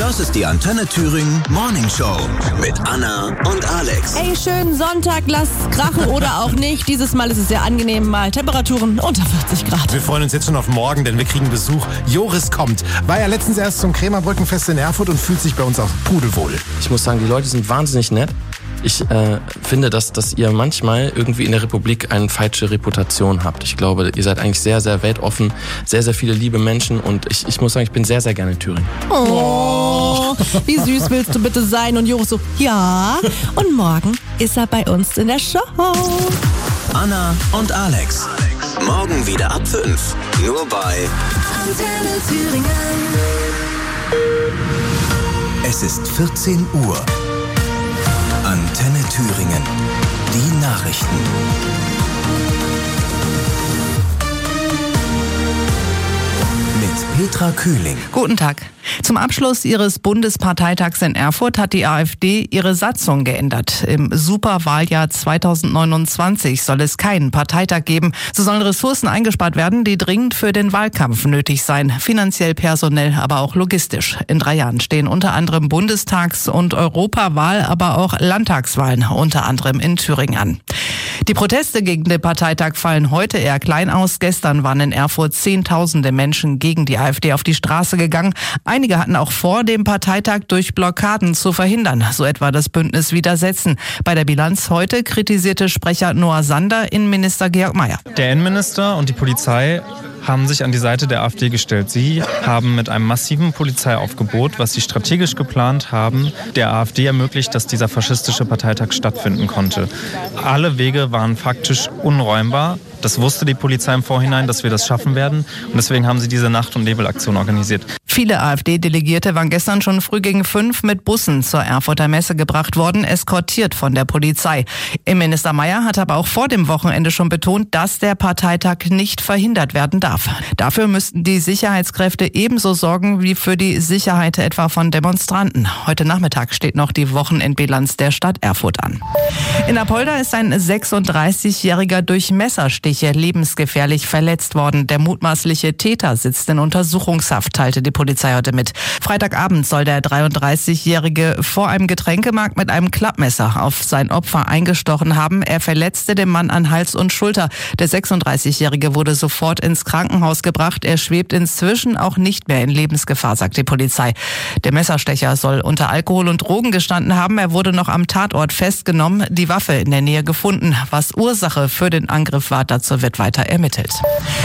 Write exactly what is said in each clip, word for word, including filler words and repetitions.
Das ist die Antenne Thüringen Morning Show mit Anna und Alex. Ey, schönen Sonntag, lasst krachen oder auch nicht. Dieses Mal ist es sehr angenehm, mal Temperaturen unter vierzig Grad. Wir freuen uns jetzt schon auf morgen, denn wir kriegen Besuch. Joris kommt. War ja letztens erst zum Krämerbrückenfest in Erfurt und fühlt sich bei uns auch pudelwohl. Ich muss sagen, die Leute sind wahnsinnig nett. Ich äh, finde, dass, dass ihr manchmal irgendwie in der Republik eine falsche Reputation habt. Ich glaube, ihr seid eigentlich sehr, sehr weltoffen, sehr, sehr viele liebe Menschen und ich, ich muss sagen, ich bin sehr, sehr gerne in Thüringen. Oh, wie süß willst du bitte sein? Und Joris so, ja. Und morgen ist er bei uns in der Show. Anna und Alex. Morgen wieder ab fünf. Nur bei Antenne Thüringen. Es ist vierzehn Uhr. Antenne Thüringen. Die Nachrichten. Mit Petra Kühling. Guten Tag. Zum Abschluss ihres Bundesparteitags in Erfurt hat die AfD ihre Satzung geändert. Im Superwahljahr zweitausendneunundzwanzig soll es keinen Parteitag geben. So sollen Ressourcen eingespart werden, die dringend für den Wahlkampf nötig seien. Finanziell, personell, aber auch logistisch. In drei Jahren stehen unter anderem Bundestags- und Europawahl, aber auch Landtagswahlen, unter anderem in Thüringen an. Die Proteste gegen den Parteitag fallen heute eher klein aus. Gestern waren in Erfurt Zehntausende Menschen gegen die AfD auf die Straße gegangen. Einige hatten auch vor, den Parteitag durch Blockaden zu verhindern, so etwa das Bündnis Widersetzen. Bei der Bilanz heute kritisierte Sprecher Noah Sander Innenminister Georg Mayer. Der Innenminister und die Polizei haben sich an die Seite der AfD gestellt. Sie haben mit einem massiven Polizeiaufgebot, was sie strategisch geplant haben, der AfD ermöglicht, dass dieser faschistische Parteitag stattfinden konnte. Alle Wege waren faktisch unräumbar. Das wusste die Polizei im Vorhinein, dass wir das schaffen werden. Und deswegen haben sie diese Nacht- und Nebelaktion organisiert. Viele AfD-Delegierte waren gestern schon früh gegen fünf mit Bussen zur Erfurter Messe gebracht worden, eskortiert von der Polizei. Innenminister Mayer hat aber auch vor dem Wochenende schon betont, dass der Parteitag nicht verhindert werden darf. Dafür müssten die Sicherheitskräfte ebenso sorgen wie für die Sicherheit etwa von Demonstranten. Heute Nachmittag steht noch die Wochenendbilanz der Stadt Erfurt an. In Apolda ist ein sechsunddreißigjähriger durch Messerstiche lebensgefährlich verletzt worden. Der mutmaßliche Täter sitzt in Untersuchungshaft, teilte die Polizei heute mit. Freitagabend soll der dreiunddreißigjährige vor einem Getränkemarkt mit einem Klappmesser auf sein Opfer eingestochen haben. Er verletzte den Mann an Hals und Schulter. Der sechsunddreißigjährige wurde sofort ins Krankenhaus gebracht. Er schwebt inzwischen auch nicht mehr in Lebensgefahr, sagt die Polizei. Der Messerstecher soll unter Alkohol und Drogen gestanden haben. Er wurde noch am Tatort festgenommen, die Waffe in der Nähe gefunden. Was Ursache für den Angriff war, dazu wird weiter ermittelt.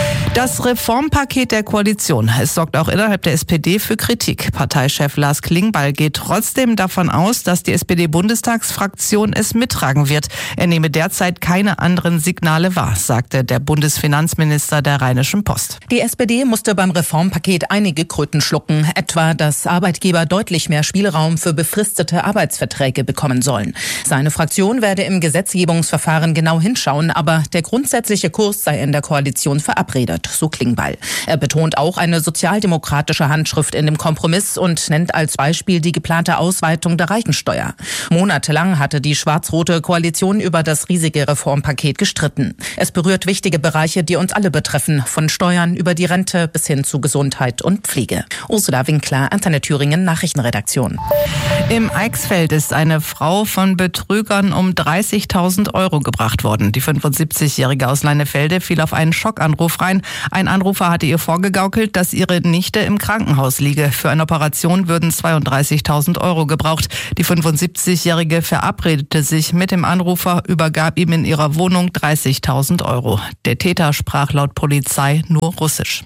Das Reformpaket der Koalition. Es sorgt auch innerhalb der S P D für Kritik. Parteichef Lars Klingbeil geht trotzdem davon aus, dass die S P D-Bundestagsfraktion es mittragen wird. Er nehme derzeit keine anderen Signale wahr, sagte der Bundesfinanzminister der Rheinischen Post. Die S P D musste beim Reformpaket einige Kröten schlucken, etwa, dass Arbeitgeber deutlich mehr Spielraum für befristete Arbeitsverträge bekommen sollen. Seine Fraktion werde im Gesetzgebungsverfahren genau hinschauen, aber der grundsätzliche Kurs sei in der Koalition verabredet, so Klingbeil. Er betont auch eine sozialdemokratische Handschrift in dem Kompromiss und nennt als Beispiel die geplante Ausweitung der Reichensteuer. Monatelang hatte die schwarz-rote Koalition über das riesige Reformpaket gestritten. Es berührt wichtige Bereiche, die uns alle betreffen, von Steuern über die Rente bis hin zu Gesundheit und Pflege. Ursula Winkler, Antenne Thüringen, Nachrichtenredaktion. Im Eichsfeld ist eine Frau von Betrügern um dreißigtausend Euro gebracht worden. Die fünfundsiebzigjährige aus Leinefelde fiel auf einen Schockanruf rein. Ein Anrufer hatte ihr vorgegaukelt, dass ihre Nichte im Krankenhaus liege. Für eine Operation würden zweiunddreißigtausend Euro gebraucht. Die fünfundsiebzigjährige verabredete sich mit dem Anrufer, übergab ihm in ihrer Wohnung dreißigtausend Euro. Der Täter sprach laut Polizei nur Russisch.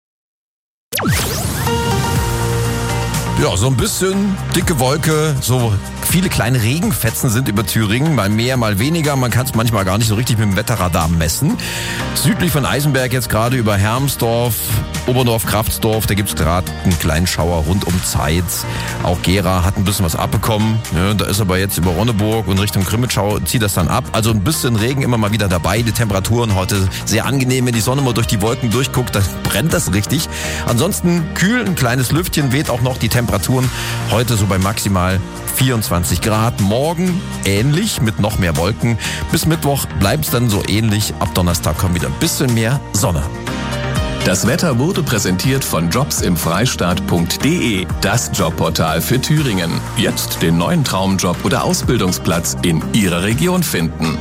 Ja, so ein bisschen dicke Wolke, so viele kleine Regenfetzen sind über Thüringen, mal mehr, mal weniger. Man kann es manchmal gar nicht so richtig mit dem Wetterradar messen. Südlich von Eisenberg jetzt gerade über Hermsdorf, Oberdorf, Kraftsdorf, da gibt's gerade einen kleinen Schauer rund um Zeitz. Auch Gera hat ein bisschen was abbekommen. Ja, da ist aber jetzt über Ronneburg und Richtung Grimmitschau zieht das dann ab. Also ein bisschen Regen immer mal wieder dabei. Die Temperaturen heute sehr angenehm. Wenn die Sonne mal durch die Wolken durchguckt, dann brennt das richtig. Ansonsten kühl, ein kleines Lüftchen weht auch noch. Die Temperaturen heute so bei maximal vierundzwanzig Grad. Morgen ähnlich mit noch mehr Wolken. Bis Mittwoch bleibt es dann so ähnlich. Ab Donnerstag kommt wieder ein bisschen mehr Sonne. Das Wetter wurde präsentiert von jobs im freistaat punkt de, das Jobportal für Thüringen. Jetzt den neuen Traumjob oder Ausbildungsplatz in Ihrer Region finden.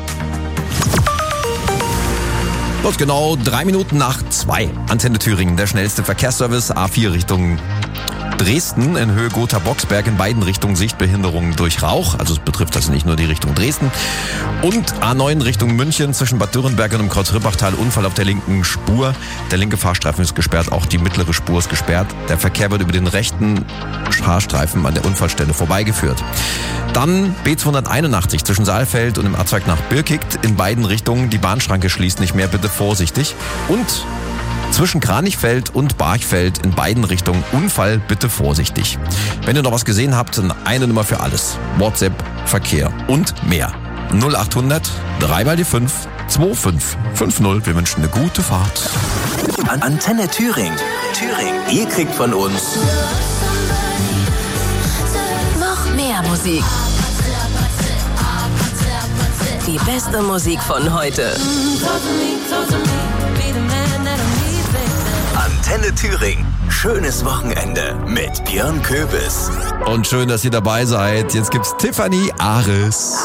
Dort genau drei Minuten nach zwei. Antenne Thüringen, der schnellste Verkehrsservice, A vier Richtung Dresden in Höhe Gotha-Boxberg, in beiden Richtungen Sichtbehinderungen durch Rauch. Also es betrifft also nicht nur die Richtung Dresden. Und A neun Richtung München zwischen Bad Dürrenberg und dem Kreuz-Rippachtal, Unfall auf der linken Spur. Der linke Fahrstreifen ist gesperrt, auch die mittlere Spur ist gesperrt. Der Verkehr wird über den rechten Fahrstreifen an der Unfallstelle vorbeigeführt. Dann B zweihunderteinundachtzig zwischen Saalfeld und dem Abzweig nach Birkigt, in beiden Richtungen. Die Bahnschranke schließt nicht mehr, bitte vorsichtig. Und zwischen Kranichfeld und Barchfeld in beiden Richtungen Unfall, bitte vorsichtig. Wenn ihr noch was gesehen habt, dann eine Nummer für alles. WhatsApp, Verkehr und mehr. null achthundert, drei mal die fünf, zwei fünf fünf null. Wir wünschen eine gute Fahrt. An Antenne Thüringen. Thüringen. Ihr kriegt von uns noch mehr Musik. Die beste Musik von heute. Antenne Thüringen. Schönes Wochenende mit Björn Köbis. Und schön, dass ihr dabei seid. Jetzt gibt's Tiffany Ares.